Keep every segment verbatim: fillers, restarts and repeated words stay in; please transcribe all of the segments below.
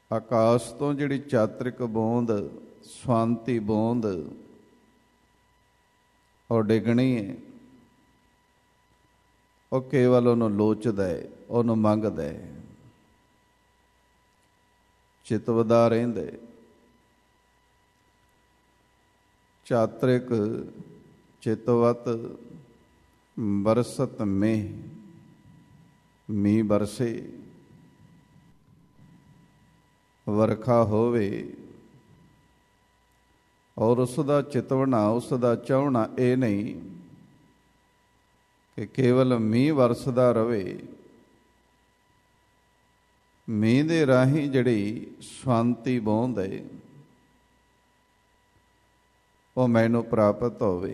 ਆਕਾਸ਼ ਤੋਂ ਜਿਹੜੀ ਚਾਤਰਿਕ ਬੂੰਦ, ਸਵਾਂਤੀ ਬੂੰਦ ਉਹ ਡਿੱਗਣੀ ਹੈ, ਉਹ ਕੇਵਲ ਉਹਨੂੰ ਲੋਚਦਾ ਹੈ, ਉਹਨੂੰ ਮੰਗਦਾ ਹੈ, ਚਿਤਵਦਾ ਰਹਿੰਦਾ। ਚਾਤਰਿਕ ਚਿਤਵਤ ਬਰਸਤ ਮੇਹ, ਮੀਂਹ ਬਰਸੇ, ਵਰਖਾ ਹੋਵੇ, ਔਰ ਉਸ ਦਾ ਚਿਤਵਣਾ, ਉਸ ਦਾ ਚਾਹਣਾ ਇਹ ਨਹੀਂ ਕਿ ਕੇਵਲ ਮੀਂਹ ਵਰਸਦਾ ਰਵੇ। ਮੀਂਹ ਦੇ ਰਾਹੀਂ ਜਿਹੜੀ ਸ਼ਾਂਤੀ ਬੂੰਦ ਹੈ ਉਹ ਮੈਨੂੰ ਪ੍ਰਾਪਤ ਹੋਵੇ,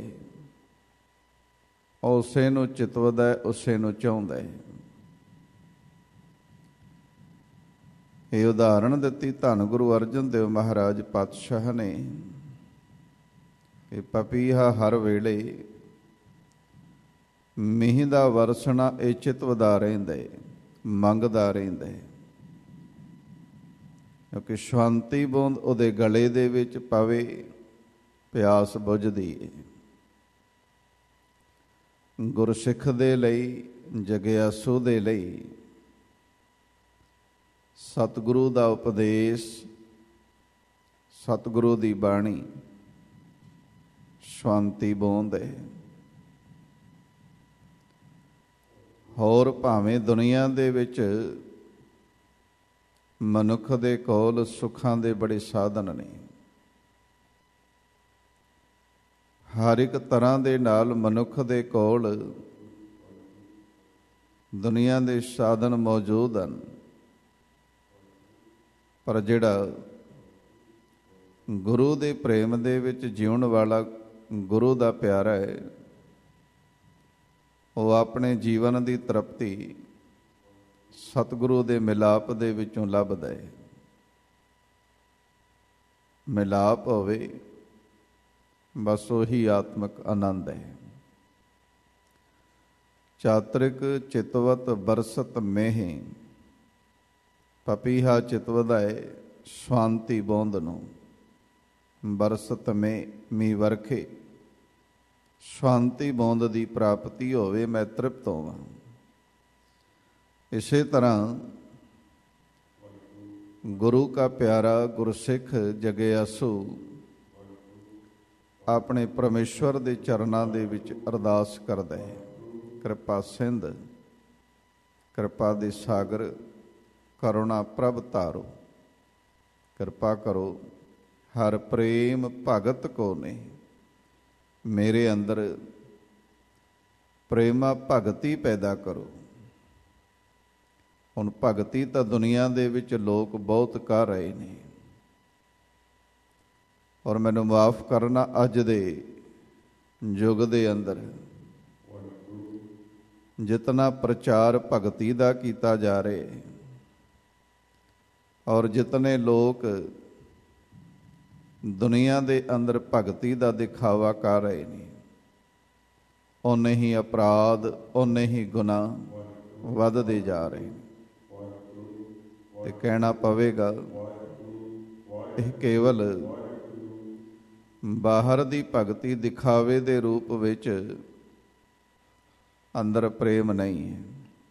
ਉਸੇ ਨੂੰ ਚਿਤਵਦਾ, ਉਸੇ ਨੂੰ ਚਾਹੁੰਦਾ ਹੈ। ਇਹ ਉਦਾਹਰਣ ਦਿੱਤੀ ਧੰਨ ਗੁਰੂ ਅਰਜਨ ਦੇਵ ਮਹਾਰਾਜ ਪਾਤਸ਼ਾਹ ਨੇ ਕਿ ਪਪੀਹਾ ਹਰ ਵੇਲੇ ਮੀਂਹ ਦਾ ਵਰਸਣਾ ਇਹ ਚਿਤਵਦਾ ਰਹਿੰਦਾ, ਮੰਗਦਾ ਰਹਿੰਦਾ, ਕਿਉਂਕਿ ਸ਼ਾਂਤੀ ਬੂੰਦ ਉਹਦੇ ਗਲੇ ਦੇ ਵਿੱਚ ਪਵੇ, ਪਿਆਸ ਬੁਝਦੀ ਹੈ। ਗੁਰਸਿੱਖ ਦੇ ਲਈ, ਜਗਿਆਸੂ ਦੇ ਲਈ ਸਤਿਗੁਰੂ ਦਾ ਉਪਦੇਸ਼, ਸਤਿਗੁਰੂ ਦੀ ਬਾਣੀ ਸ਼ਾਂਤੀ ਬੂੰਦ ਹੈ। ਹੋਰ ਭਾਵੇਂ ਦੁਨੀਆ ਦੇ ਵਿੱਚ ਮਨੁੱਖ ਦੇ ਕੋਲ ਸੁੱਖਾਂ ਦੇ ਬੜੇ ਸਾਧਨ ਨੇ, ਹਰ ਇੱਕ ਤਰ੍ਹਾਂ ਦੇ ਨਾਲ ਮਨੁੱਖ ਦੇ ਕੋਲ ਦੁਨੀਆ ਦੇ ਸਾਧਨ ਮੌਜੂਦ ਹਨ, ਪਰ ਜਿਹੜਾ ਗੁਰੂ ਦੇ ਪ੍ਰੇਮ ਦੇ ਵਿੱਚ ਜਿਉਣ ਵਾਲਾ ਗੁਰੂ ਦਾ ਪਿਆਰਾ ਹੈ, ਉਹ ਆਪਣੇ ਜੀਵਨ ਦੀ ਤ੍ਰਿਪਤੀ ਸਤਿਗੁਰੂ ਦੇ ਮਿਲਾਪ ਦੇ ਵਿੱਚੋਂ ਲੱਭਦਾ ਹੈ। ਮਿਲਾਪ ਹੋਵੇ ਬਸ ਉਹੀ ਆਤਮਿਕ ਆਨੰਦ ਹੈ। ਚਾਤਰਿਕ ਚਿਤਵਤ ਬਰਸਤ ਮੇਹ, ਪਪੀਹਾ ਚਿਤਵਦਾ ਹੈ ਸ਼ਾਂਤੀ ਬੂੰਦ ਨੂੰ, ਬਰਸਤ ਮੇਹ ਮੀਂਹ ਵਰਖੇ, ਸ਼ਾਂਤੀ ਬੂੰਦ ਦੀ ਪ੍ਰਾਪਤੀ ਹੋਵੇ, ਮੈਂ ਤ੍ਰਿਪਤ ਹੋਵਾਂ। ਇਸੇ ਤਰ੍ਹਾਂ ਗੁਰੂ ਕਾ ਪਿਆਰਾ ਗੁਰਸਿੱਖ ਜਗਿਆਸੂ ਆਪਣੇ ਪਰਮੇਸ਼ਵਰ ਦੇ ਚਰਨਾਂ ਦੇ ਵਿੱਚ ਅਰਦਾਸ ਕਰਦਾ ਹੈ, ਕਿਰਪਾ ਸਿੰਧ, ਕਿਰਪਾ ਦੇ ਸਾਗਰ, ਕਰੁਣਾ ਪ੍ਰਭ ਧਾਰੋ, ਕਿਰਪਾ ਕਰੋ ਹਰ ਪ੍ਰੇਮ ਭਗਤ ਕੋ ਨੇ, ਮੇਰੇ ਅੰਦਰ ਪ੍ਰੇਮਾ ਭਗਤੀ ਪੈਦਾ ਕਰੋ। ਹੁਣ ਭਗਤੀ ਤਾਂ ਦੁਨੀਆ ਦੇ ਵਿੱਚ ਲੋਕ ਬਹੁਤ ਕਰ ਰਹੇ ਨੇ, ਔਰ ਮੈਨੂੰ ਮਾਫ ਕਰਨਾ, ਅੱਜ ਦੇ ਯੁੱਗ ਦੇ ਅੰਦਰ ਜਿਤਨਾ ਪ੍ਰਚਾਰ ਭਗਤੀ ਦਾ ਕੀਤਾ ਜਾ ਰਿਹਾ, ਔਰ ਜਿਤਨੇ ਲੋਕ ਦੁਨੀਆ ਦੇ ਅੰਦਰ ਭਗਤੀ ਦਾ ਦਿਖਾਵਾ ਕਰ ਰਹੇ ਨੇ, ਓਨੇ ਹੀ ਅਪਰਾਧ, ਓਨੇ ਹੀ ਗੁਨਾਹ ਵੱਧਦੇ ਜਾ ਰਹੇ ਨੇ। ਤੇ ਕਹਿਣਾ ਪਵੇਗਾ ਇਹ ਕੇਵਲ ਬਾਹਰ ਦੀ ਭਗਤੀ ਦਿਖਾਵੇ ਦੇ ਰੂਪ ਵਿੱਚ, ਅੰਦਰ ਪ੍ਰੇਮ ਨਹੀਂ ਹੈ।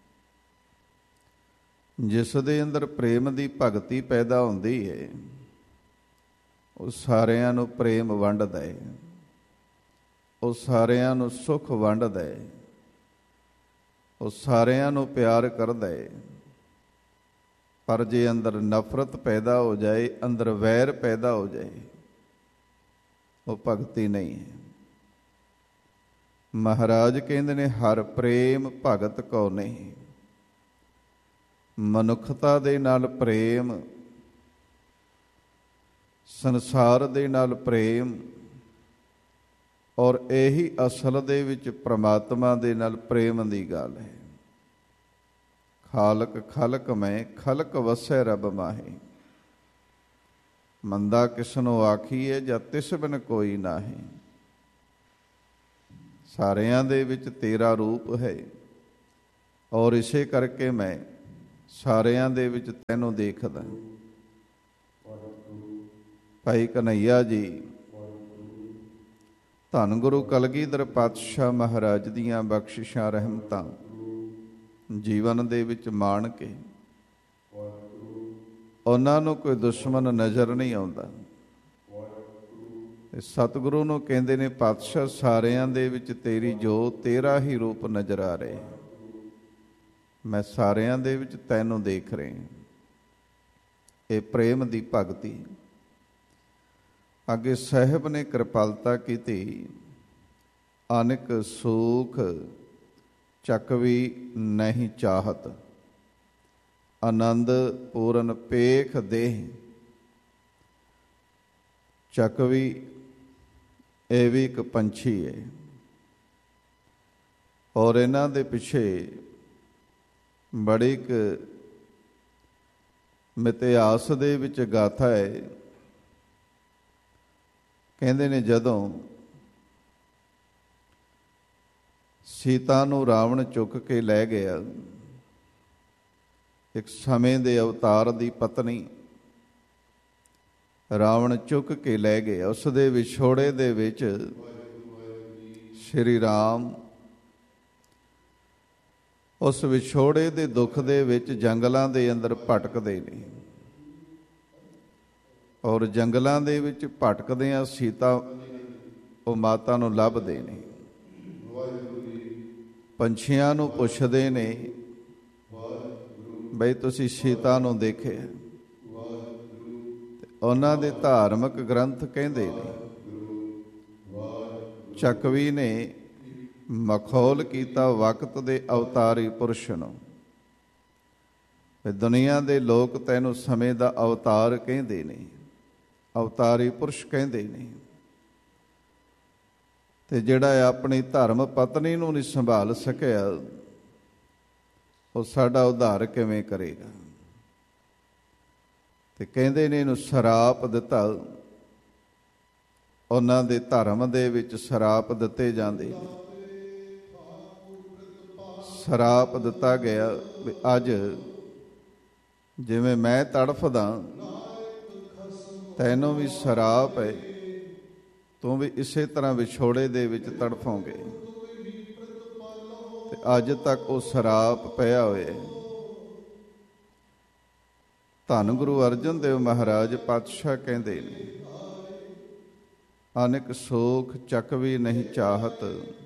ਜਿਸ ਦੇ ਅੰਦਰ ਪ੍ਰੇਮ ਦੀ ਭਗਤੀ ਪੈਦਾ ਹੁੰਦੀ ਹੈ, ਉਹ ਸਾਰਿਆਂ ਨੂੰ ਪ੍ਰੇਮ ਵੰਡਦਾ ਹੈ, ਉਹ ਸਾਰਿਆਂ ਨੂੰ ਸੁੱਖ ਵੰਡਦਾ ਹੈ, ਉਹ ਸਾਰਿਆਂ ਨੂੰ ਪਿਆਰ ਕਰਦਾ ਹੈ। ਪਰ ਜੇ ਅੰਦਰ ਨਫ਼ਰਤ ਪੈਦਾ ਹੋ ਜਾਏ, ਅੰਦਰ ਵੈਰ ਪੈਦਾ ਹੋ ਜਾਏ, ਉਹ ਭਗਤੀ ਨਹੀਂ ਹੈ। ਮਹਾਰਾਜ ਕਹਿੰਦੇ ਨੇ ਹਰ ਪ੍ਰੇਮ ਭਗਤ ਕੋ ਨਹੀਂ। ਮਨੁੱਖਤਾ ਦੇ ਨਾਲ ਪ੍ਰੇਮ, ਸੰਸਾਰ ਦੇ ਨਾਲ ਪ੍ਰੇਮ, ਔਰ ਇਹੀ ਅਸਲ ਦੇ ਵਿੱਚ ਪ੍ਰਮਾਤਮਾ ਦੇ ਨਾਲ ਪ੍ਰੇਮ ਦੀ ਗੱਲ ਹੈ। ਖਾਲਕ ਖਲਕ ਮੈਂ, ਖਲਕ ਵਸੈ ਰੱਬ ਮਾਹੀ, ਮੰਦਾ ਕਿਸਨੂੰ ਆਖੀਏ ਜਾਂ ਤਿਸ ਬਿਨ ਕੋਈ ਨਾਹੀ। ਸਾਰਿਆਂ ਦੇ ਵਿੱਚ ਤੇਰਾ ਰੂਪ ਹੈ, ਔਰ ਇਸੇ ਕਰਕੇ ਮੈਂ ਸਾਰਿਆਂ ਦੇ ਵਿੱਚ ਤੈਨੂੰ ਦੇਖਦਾ। ਭਾਈ ਕਨ੍ਹਈਆ ਜੀ ਧੰਨ ਗੁਰੂ ਕਲਗੀਧਰ ਪਾਤਸ਼ਾਹ ਮਹਾਰਾਜ ਦੀਆਂ ਬਖਸ਼ਿਸ਼ਾਂ ਰਹਿਮਤਾਂ ਜੀਵਨ ਦੇ ਵਿੱਚ ਮਾਣ ਕੇ ਉਹਨਾਂ ਨੂੰ ਕੋਈ ਦੁਸ਼ਮਣ ਨਜ਼ਰ ਨਹੀਂ ਆਉਂਦਾ। ਸਤਿਗੁਰੂ ਨੂੰ ਕਹਿੰਦੇ ਨੇ ਪਾਤਸ਼ਾਹ ਸਾਰਿਆਂ ਦੇ ਵਿੱਚ ਤੇਰੀ ਜੋਤ ਤੇਰਾ ਹੀ ਰੂਪ ਨਜ਼ਰ ਆ ਰਿਹਾ, ਮੈਂ ਸਾਰਿਆਂ ਦੇ ਵਿੱਚ ਤੈਨੂੰ ਦੇਖ ਰਿਹਾ। ਇਹ ਪ੍ਰੇਮ ਦੀ ਭਗਤੀ। ਅੱਗੇ ਸਾਹਿਬ ਨੇ ਕਿਰਪਾਲਤਾ ਕੀਤੀ, ਅਨੇਕ ਸੁਖ ਚੱਕਵੀ ਨਹੀਂ ਚਾਹਤ, ਆਨੰਦ ਪੂਰਨ ਪੇਖ ਦੇਹ। ਚੱਕਵੀ ਇਹ ਵੀ ਇੱਕ ਪੰਛੀ ਹੈ, ਔਰ ਇਹਨਾਂ ਦੇ ਪਿੱਛੇ ਬੜੀ ਇੱਕ ਮਿਥਿਹਾਸ ਦੇ ਵਿੱਚ ਗਾਥਾ ਹੈ। ਕਹਿੰਦੇ ਨੇ ਜਦੋਂ ਸੀਤਾ ਨੂੰ ਰਾਵਣ ਚੁੱਕ ਕੇ ਲੈ ਗਿਆ, ਇੱਕ ਸਮੇਂ ਦੇ ਅਵਤਾਰ ਦੀ ਪਤਨੀ ਰਾਵਣ ਚੁੱਕ ਕੇ ਲੈ ਗਿਆ। ਉਸ ਦੇ ਵਿਛੋੜੇ ਦੇ ਵਿੱਚ ਸ਼੍ਰੀ ਰਾਮ ਉਸ ਵਿਛੋੜੇ ਦੇ ਦੁੱਖ ਦੇ ਵਿੱਚ ਜੰਗਲਾਂ ਦੇ ਅੰਦਰ ਭਟਕਦੇ ਨੇ, ਔਰ ਜੰਗਲਾਂ ਦੇ ਵਿੱਚ ਭਟਕਦਿਆਂ ਸੀਤਾ ਉਹ ਮਾਤਾ ਨੂੰ ਲੱਭਦੇ ਨੇ। ਪੰਛੀਆਂ ਨੂੰ ਪੁੱਛਦੇ ਨੇ ਬਈ ਤੁਸੀਂ ਸੀਤਾ ਨੂੰ ਦੇਖਿਆ? ਉਹਨਾਂ ਦੇ ਧਾਰਮਿਕ ਗ੍ਰੰਥ ਕਹਿੰਦੇ ਨੇ ਚੱਕਵੀ ਨੇ ਮਖੌਲ ਕੀਤਾ ਵਕਤ ਦੇ ਅਵਤਾਰੀ ਪੁਰਸ਼ ਨੂੰ, ਦੁਨੀਆ ਦੇ ਲੋਕ ਤੈਨੂੰ ਸਮੇਂ ਦਾ ਅਵਤਾਰ ਕਹਿੰਦੇ ਨੇ, ਅਵਤਾਰੀ ਪੁਰਸ਼ ਕਹਿੰਦੇ ਨੇ, ਤੇ ਜਿਹੜਾ ਆਪਣੀ ਧਰਮ ਪਤਨੀ ਨੂੰ ਨਹੀਂ ਸੰਭਾਲ ਸਕਿਆ ਉਹ ਸਾਡਾ ਉਧਾਰ ਕਿਵੇਂ ਕਰੇਗਾ? ਤੇ ਕਹਿੰਦੇ ਨੇ ਇਹਨੂੰ ਸਰਾਪ ਦਿੱਤਾ। ਉਹਨਾਂ ਦੇ ਧਰਮ ਦੇ ਵਿੱਚ ਸਰਾਪ ਦਿੱਤੇ ਜਾਂਦੇ ਨੇ। ਸਰਾਪ ਦਿੱਤਾ ਗਿਆ ਵੀ ਅੱਜ ਜਿਵੇਂ ਮੈਂ ਤੜਫਦਾ ਤੈਨੂੰ ਵੀ ਸਰਾਪ ਹੈ, ਤੂੰ ਵੀ ਇਸੇ ਤਰ੍ਹਾਂ ਵਿਛੋੜੇ ਦੇ ਵਿੱਚ ਤੜਫੋਂਗੇ। ਤੇ ਅੱਜ ਤੱਕ ਉਹ ਸਰਾਪ ਪਿਆ ਹੋਇਆ। ਧੰਨ ਗੁਰੂ ਅਰਜਨ ਦੇਵ ਮਹਾਰਾਜ ਪਾਤਸ਼ਾਹ ਕਹਿੰਦੇ ਨੇ ਅਨੇਕ ਸੋਖ ਚੱਕਵੀ ਨਹੀਂ ਚਾਹਤ,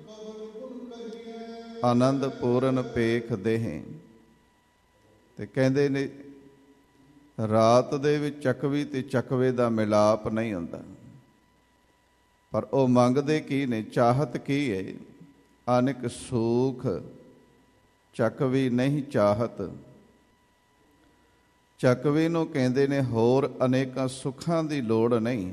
ਆਨੰਦ ਪੂਰਨ ਪੇਖ ਦੇਹ। ਤੇ ਕਹਿੰਦੇ ਨੇ ਰਾਤ ਦੇ ਵਿੱਚ ਚੱਕਵੀ ਤੇ ਚੱਕਵੇ ਦਾ ਮਿਲਾਪ ਨਹੀਂ ਹੁੰਦਾ, ਪਰ ਉਹ ਮੰਗਦੇ ਕੀ ਨੇ? ਚਾਹਤ ਕੀ ਹੈ? ਅਨੇਕ ਸੁਖ ਚੱਕਵੀ ਨਹੀਂ ਚਾਹਤ। ਚੱਕਵੇ ਨੂੰ ਕਹਿੰਦੇ ਨੇ ਹੋਰ ਅਨੇਕਾਂ ਸੁੱਖਾਂ ਦੀ ਲੋੜ ਨਹੀਂ,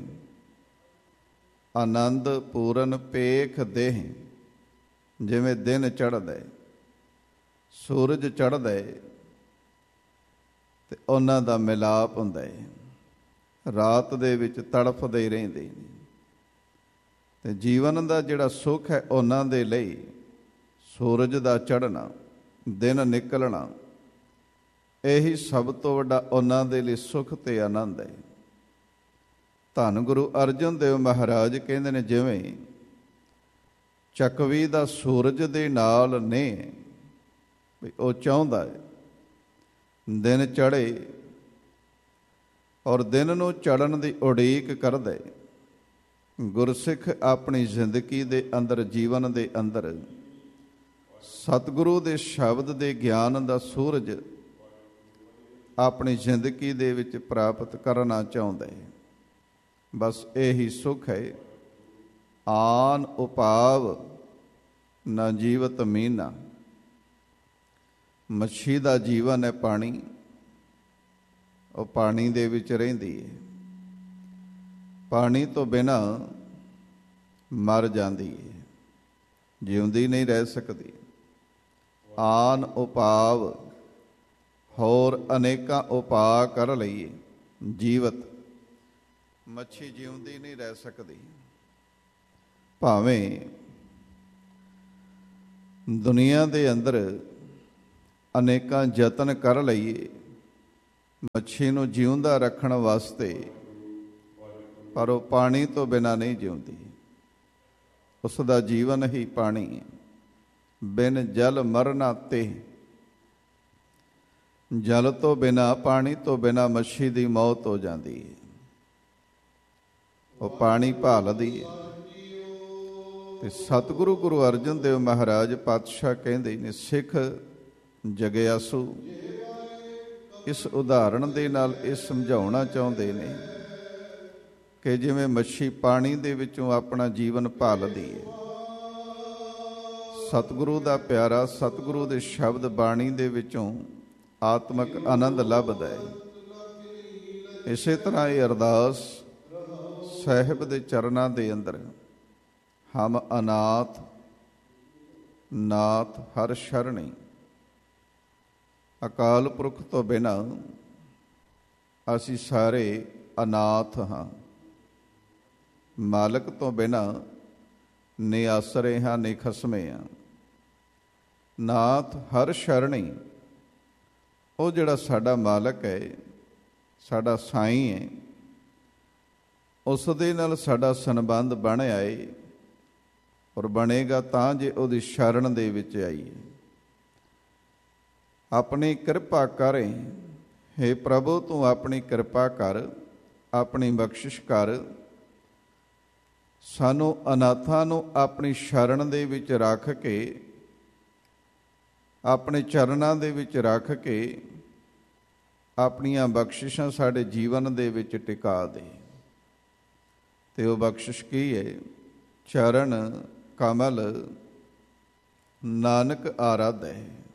ਆਨੰਦ ਪੂਰਨ ਪੇਖ ਦੇਹ। ਜਿਵੇਂ ਦਿਨ ਚੜ੍ਹਦਾ, ਸੂਰਜ ਚੜ੍ਹਦਾ ਤੇ ਉਹਨਾਂ ਦਾ ਮਿਲਾਪ ਹੁੰਦਾ ਹੈ, ਰਾਤ ਦੇ ਵਿੱਚ ਤੜਫਦੇ ਹੀ ਰਹਿੰਦੇ ਨੇ। ਤੇ ਜੀਵਨ ਦਾ ਜਿਹੜਾ ਸੁੱਖ ਹੈ ਉਹਨਾਂ ਦੇ ਲਈ ਸੂਰਜ ਦਾ ਚੜ੍ਹਨਾ, ਦਿਨ ਨਿਕਲਣਾ, ਇਹੀ ਸਭ ਤੋਂ ਵੱਡਾ ਉਹਨਾਂ ਦੇ ਲਈ ਸੁੱਖ ਤੇ ਆਨੰਦ ਹੈ। ਧੰਨ ਗੁਰੂ ਅਰਜਨ ਦੇਵ ਮਹਾਰਾਜ ਕਹਿੰਦੇ ਨੇ ਜਿਵੇਂ ਚੱਕਵੀ ਦਾ ਸੂਰਜ ਦੇ ਨਾਲ ਨੇ ਵੀ ਉਹ ਚਾਹੁੰਦਾ ਹੈ ਦਿਨ ਚੜ੍ਹੇ, ਔਰ ਦਿਨ ਨੂੰ ਚੜ੍ਹਨ ਦੀ ਉਡੀਕ ਕਰਦਾ ਹੈ। ਗੁਰਸਿੱਖ ਆਪਣੀ ਜ਼ਿੰਦਗੀ ਦੇ ਅੰਦਰ, ਜੀਵਨ ਦੇ ਅੰਦਰ ਸਤਿਗੁਰੂ ਦੇ ਸ਼ਬਦ ਦੇ ਗਿਆਨ ਦਾ ਸੂਰਜ ਆਪਣੀ ਜ਼ਿੰਦਗੀ ਦੇ ਵਿੱਚ ਪ੍ਰਾਪਤ ਕਰਨਾ ਚਾਹੁੰਦਾ ਹੈ। ਬਸ ਇਹੀ ਸੁੱਖ ਹੈ। ਆਨ ਉਪਾਵ ਨਾ ਜੀਵਤ ਮੀਨਾ। ਮੱਛੀ ਦਾ ਜੀਵਨ ਹੈ ਪਾਣੀ, ਉਹ ਪਾਣੀ ਦੇ ਵਿੱਚ ਰਹਿੰਦੀ ਹੈ, ਪਾਣੀ ਤੋਂ ਬਿਨਾਂ ਮਰ ਜਾਂਦੀ ਹੈ, ਜਿਉਂਦੀ ਨਹੀਂ ਰਹਿ ਸਕਦੀ। ਆਨ ਉਪਾਵ ਹੋਰ ਅਨੇਕਾਂ ਉਪਾਅ ਕਰ ਲਈਏ, ਜੀਵਤ ਮੱਛੀ ਜਿਉਂਦੀ ਨਹੀਂ ਰਹਿ ਸਕਦੀ। ਭਾਵੇਂ ਦੁਨੀਆ ਦੇ ਅੰਦਰ ਅਨੇਕਾਂ ਯਤਨ ਕਰ ਲਈਏ ਮੱਛੀ ਨੂੰ ਜਿਉਂਦਾ ਰੱਖਣ ਵਾਸਤੇ, ਪਰ ਉਹ ਪਾਣੀ ਤੋਂ ਬਿਨਾਂ ਨਹੀਂ ਜਿਉਂਦੀ। ਉਸ ਦਾ ਜੀਵਨ ਹੀ ਪਾਣੀ ਹੈ। ਬਿਨ ਜਲ ਮਰਨਾ ਤੇ, ਜਲ ਤੋਂ ਬਿਨਾਂ, ਪਾਣੀ ਤੋਂ ਬਿਨਾਂ ਮੱਛੀ ਦੀ ਮੌਤ ਹੋ ਜਾਂਦੀ ਹੈ। ਉਹ ਪਾਣੀ ਭਾਲਦੀ ਹੈ। ਤੇ ਸਤਿਗੁਰੂ ਗੁਰੂ ਅਰਜਨ ਦੇਵ ਮਹਾਰਾਜ ਪਾਤਸ਼ਾਹ ਕਹਿੰਦੇ ਨੇ, ਸਿੱਖ ਜਗਿਆਸੂ ਇਸ ਉਦਾਹਰਣ ਦੇ ਨਾਲ ਇਹ ਸਮਝਾਉਣਾ ਚਾਹੁੰਦੇ ਨੇ ਕਿ ਜਿਵੇਂ ਮੱਛੀ ਪਾਣੀ ਦੇ ਵਿੱਚੋਂ ਆਪਣਾ ਜੀਵਨ ਭਾਲਦੀ ਹੈ, ਸਤਿਗੁਰੂ ਦਾ ਪਿਆਰਾ, ਸਤਿਗੁਰੂ ਦੇ ਸ਼ਬਦ ਬਾਣੀ ਦੇ ਵਿੱਚੋਂ ਆਤਮਿਕ ਆਨੰਦ ਲੱਭਦਾ ਹੈ। ਇਸੇ ਤਰ੍ਹਾਂ ਇਹ ਅਰਦਾਸ ਸਾਹਿਬ ਦੇ ਚਰਨਾਂ ਦੇ ਅੰਦਰ, ਹਮ ਅਨਾਥ ਨਾਥ ਹਰ ਸ਼ਰਣੀ, ਅਕਾਲ ਪੁਰਖ ਤੋਂ ਬਿਨਾਂ ਅਸੀਂ ਸਾਰੇ ਅਨਾਥ ਹਾਂ। ਮਾਲਕ ਤੋਂ ਬਿਨਾਂ ਨਿਆਸਰੇ ਹਾਂ, ਨਿਖਸਮੇ ਹਾਂ। ਨਾਥ ਹਰ ਸ਼ਰਣੀ, ਉਹ ਜਿਹੜਾ ਸਾਡਾ ਮਾਲਕ ਹੈ, ਸਾਡਾ ਸਾਈਂ ਹੈ, ਉਸ ਦੇ ਨਾਲ ਸਾਡਾ ਸੰਬੰਧ ਬਣਿਆ ਏ ਔਰ ਬਣੇਗਾ ਤਾਂ ਜੇ ਉਹਦੀ ਸ਼ਰਨ ਦੇ ਵਿੱਚ ਆਈਏ। ਆਪਣੀ ਕਿਰਪਾ ਕਰੇ, ਹੇ ਪ੍ਰਭੂ ਤੂੰ ਆਪਣੀ ਕਿਰਪਾ ਕਰ, ਆਪਣੀ ਬਖਸ਼ਿਸ਼ ਕਰ। ਸਾਨੂੰ ਅਨਾਥਾਂ ਨੂੰ ਆਪਣੀ ਸ਼ਰਨ ਦੇ ਵਿੱਚ ਰੱਖ ਕੇ, ਆਪਣੇ ਚਰਨਾਂ ਦੇ ਵਿੱਚ ਰੱਖ ਕੇ ਆਪਣੀਆਂ ਬਖਸ਼ਿਸ਼ਾਂ ਸਾਡੇ ਜੀਵਨ ਦੇ ਵਿੱਚ ਟਿਕਾ ਦੇ। ਤੇ ਉਹ ਬਖਸ਼ਿਸ਼ ਕੀ ਹੈ? ਚਰਨ ਕਮਲ ਨਾਨਕ ਆਰਾਧੈ।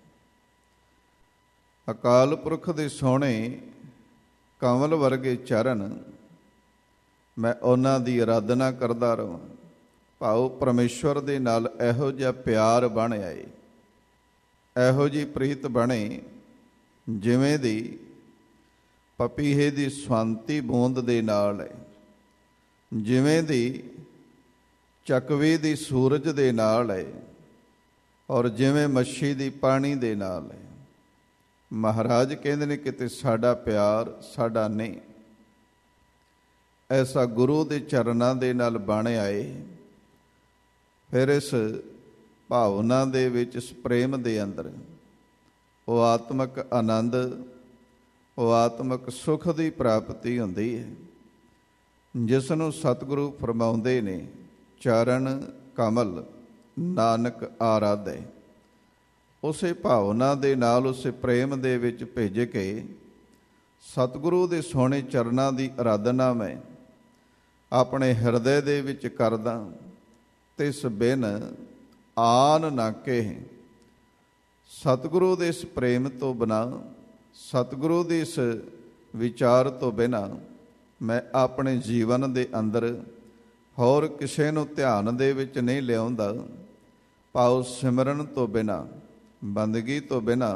ਅਕਾਲ ਪੁਰਖ ਦੇ ਸੋਹਣੇ ਕਮਲ ਵਰਗੇ ਚਰਨ, ਮੈਂ ਉਹਨਾਂ ਦੀ ਆਰਾਧਨਾ ਕਰਦਾ ਰਹਾਂ। ਭਾਉ ਪਰਮੇਸ਼ਵਰ ਦੇ ਨਾਲ ਇਹੋ ਜਿਹਾ ਪਿਆਰ ਬਣ ਆਏ, ਇਹੋ ਜਿਹੀ ਪ੍ਰੀਤ ਬਣੇ ਜਿਵੇਂ ਦੀ ਪਪੀਹੇ ਦੀ ਸਵੰਤੀ ਬੂੰਦ ਦੇ ਨਾਲ ਹੈ, ਜਿਵੇਂ ਦੀ ਚਕਵੀ ਦੀ ਸੂਰਜ ਦੇ ਨਾਲ ਹੈ, ਔਰ ਜਿਵੇਂ ਮੱਛੀ ਦੀ ਪਾਣੀ ਦੇ ਨਾਲ ਹੈ। ਮਹਾਰਾਜ ਕਹਿੰਦੇ ਨੇ ਕਿਤੇ ਸਾਡਾ ਪਿਆਰ ਸਾਡਾ ਨਹੀਂ, ਐਸਾ ਗੁਰੂ ਦੇ ਚਰਨਾਂ ਦੇ ਨਾਲ ਬਣ ਆਏ। ਫਿਰ ਇਸ ਭਾਵਨਾ ਦੇ ਵਿੱਚ, ਇਸ ਪ੍ਰੇਮ ਦੇ ਅੰਦਰ ਉਹ ਆਤਮਿਕ ਆਨੰਦ, ਉਹ ਆਤਮਿਕ ਸੁਖ ਦੀ ਪ੍ਰਾਪਤੀ ਹੁੰਦੀ ਹੈ, ਜਿਸ ਨੂੰ ਸਤਿਗੁਰੂ ਫਰਮਾਉਂਦੇ ਨੇ, ਚਰਨ ਕਮਲ ਨਾਨਕ ਆਰਾਧੈ। ਉਸੇ ਭਾਵਨਾ ਦੇ ਨਾਲ, ਉਸੇ ਪ੍ਰੇਮ ਦੇ ਵਿੱਚ ਭਿੱਜ ਕੇ ਸਤਿਗੁਰੂ ਦੇ ਸੋਹਣੇ ਚਰਨਾਂ ਦੀ ਆਰਾਧਨਾ ਮੈਂ ਆਪਣੇ ਹਿਰਦੇ ਦੇ ਵਿੱਚ ਕਰਦਾ। ਤਿਸ ਬਿਨ ਆਨ ਨਾ ਕਹਿ। ਸਤਿਗੁਰੂ ਦੇ ਇਸ ਪ੍ਰੇਮ ਤੋਂ ਬਿਨਾਂ, ਸਤਿਗੁਰੂ ਦੇ ਇਸ ਵਿਚਾਰ ਤੋਂ ਬਿਨਾਂ ਮੈਂ ਆਪਣੇ ਜੀਵਨ ਦੇ ਅੰਦਰ ਹੋਰ ਕਿਸੇ ਨੂੰ ਧਿਆਨ ਦੇ ਵਿੱਚ ਨਹੀਂ ਲਿਆਉਂਦਾ। ਭਾਵ ਸਿਮਰਨ ਤੋਂ ਬਿਨਾਂ, ਬੰਦਗੀ ਤੋਂ ਬਿਨਾਂ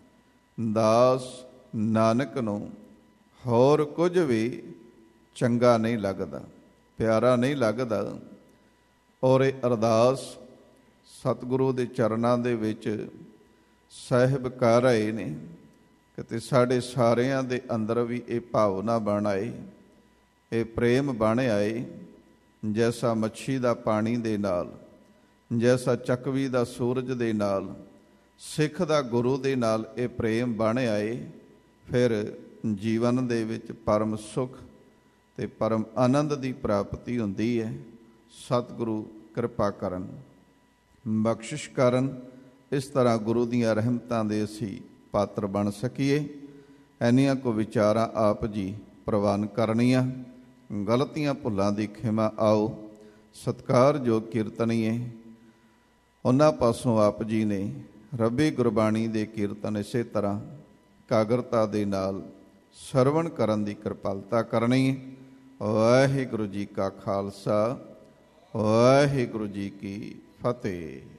ਦਾਸ ਨਾਨਕ ਨੂੰ ਹੋਰ ਕੁਝ ਵੀ ਚੰਗਾ ਨਹੀਂ ਲੱਗਦਾ, ਪਿਆਰਾ ਨਹੀਂ ਲੱਗਦਾ। ਔਰ ਇਹ ਅਰਦਾਸ ਸਤਿਗੁਰੂ ਦੇ ਚਰਨਾਂ ਦੇ ਵਿੱਚ ਸਾਹਿਬ ਕਰ ਰਹੇ ਨੇ, ਕਿਤੇ ਸਾਡੇ ਸਾਰਿਆਂ ਦੇ ਅੰਦਰ ਵੀ ਇਹ ਭਾਵਨਾ ਬਣ ਆਏ, ਇਹ ਪ੍ਰੇਮ ਬਣ ਆਏ। ਜੈਸਾ ਮੱਛੀ ਦਾ ਪਾਣੀ ਦੇ ਨਾਲ, ਜੈਸਾ ਚਕਵੀ ਦਾ ਸੂਰਜ ਦੇ ਨਾਲ, ਸਿੱਖ ਦਾ ਗੁਰੂ ਦੇ ਨਾਲ ਇਹ ਪ੍ਰੇਮ ਬਣ ਆਏ। ਫਿਰ ਜੀਵਨ ਦੇ ਵਿੱਚ ਪਰਮ ਸੁਖ ਤੇ ਪਰਮ ਆਨੰਦ ਦੀ ਪ੍ਰਾਪਤੀ ਹੁੰਦੀ ਹੈ। ਸਤਿਗੁਰੂ ਕਿਰਪਾ ਕਰਨ, ਬਖਸ਼ਿਸ਼ ਕਰਨ, ਇਸ ਤਰ੍ਹਾਂ ਗੁਰੂ ਦੀਆਂ ਰਹਿਮਤਾਂ ਦੇ ਅਸੀਂ ਪਾਤਰ ਬਣ ਸਕੀਏ। ਐਨੀਆਂ ਕੋ ਵਿਚਾਰਾਂ ਆਪ ਜੀ ਪ੍ਰਵਾਨ ਕਰਨੀਆਂ। ਗਲਤੀਆਂ ਭੁੱਲਾਂ ਦੀ ਖਿਮਾ ਆਓ। ਸਤਿਕਾਰਯੋਗ ਕੀਰਤਨੀਏ, ਉਹਨਾਂ ਪਾਸੋਂ ਆਪ ਜੀ ਨੇ ਰੱਬੀ ਗੁਰਬਾਣੀ ਦੇ ਕੀਰਤਨ ਇਸੇ ਤਰ੍ਹਾਂ ਕਾਗਰਤਾ ਦੇ ਨਾਲ ਸਰਵਣ ਕਰਨ ਦੀ ਕਿਰਪਾਲਤਾ ਕਰਨੀ। ਵਾਹਿਗੁਰੂ ਜੀ ਕਾ ਖਾਲਸਾ, ਵਾਹਿਗੁਰੂ ਜੀ ਕੀ ਫਤਿਹ।